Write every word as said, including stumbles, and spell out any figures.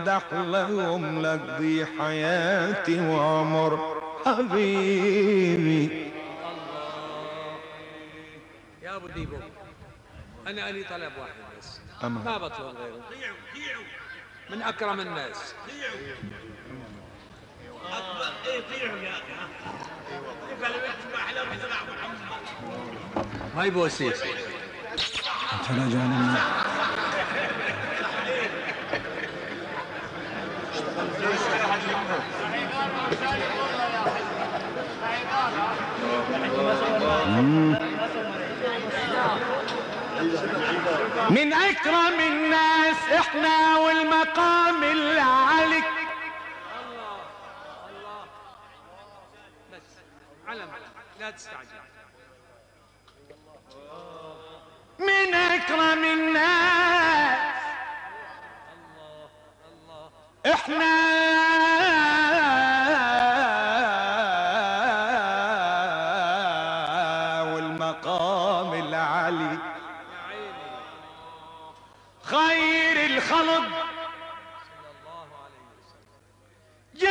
امدح لهم لقضي حياتي وعمر حبيبي. يا ابو ديبو انا الي طلب واحد بس، أمان. ما بطلب غيره. من اكرم الناس. هاي بوسيس من اكرم الناس احنا والمقام العالي. الله الله بس علم لا تستعجل. من اكرم الناس الله الله احنا والمقام العالي. يا عيني خير الخلق